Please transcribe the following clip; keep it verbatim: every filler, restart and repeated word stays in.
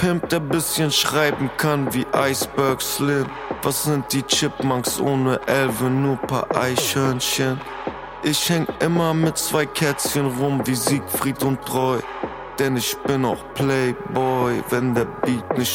Pimp, der bisschen schreiben kann wie Iceberg Slim. Was sind die Chipmunks ohne Elven, nur paar Eichhörnchen? Ich häng immer mit zwei Kätzchen rum wie Siegfried und Treu, denn ich bin auch Playboy, wenn der Beat nicht